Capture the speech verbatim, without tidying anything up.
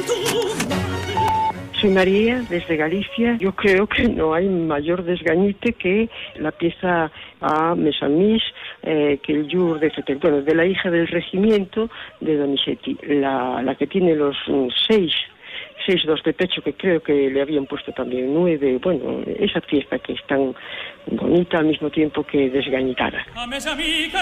Soy María, desde Galicia. Yo creo que no hay mayor desgañite que la pieza a Mesamis, eh, que el Yur de Fetel, bueno, de la hija del regimiento de Donizetti, la, la que tiene los mm, seis, seis dos de pecho, que creo que le habían puesto también nueve, bueno, esa pieza que es tan bonita al mismo tiempo que desgañitada.